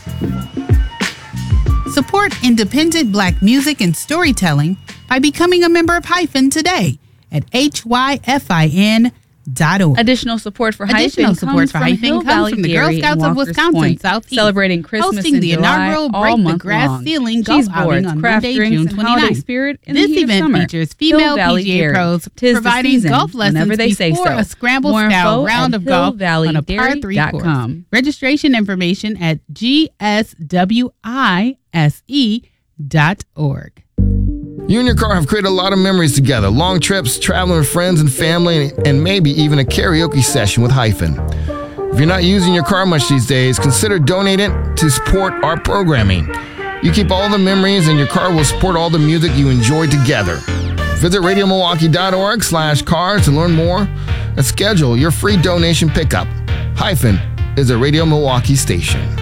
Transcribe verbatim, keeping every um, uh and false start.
Support independent Black music and storytelling by becoming a member of Hyphen today at H Y F I N dot org. Additional support for Additional Hyphen support comes for from Hyphen Hill comes Valley from the Dairy Girl Scouts in of Walker's Wisconsin Point, Southeast, celebrating Christmas hosting in the July inaugural all Break the month Grass long. Ceiling Cheese Golf Outing boards, on craft Monday, drinks, June and holiday twenty-ninth. spirit in This the heat of event summer. features female Hill Valley P G A Dairy. pros Tis the providing season, golf lessons whenever they say before so. a scramble More style info round at of golf on a par hillvalley three dot course. com. Registration information at G S W I S E dot org. You and your car have created a lot of memories together. Long trips, traveling with friends and family, and maybe even a karaoke session with Hyphen. If you're not using your car much these days, consider donating to support our programming. You keep all the memories and your car will support all the music you enjoy together. Visit radio milwaukee dot org slash cars to learn more and schedule your free donation pickup. Hyphen is a Radio Milwaukee station.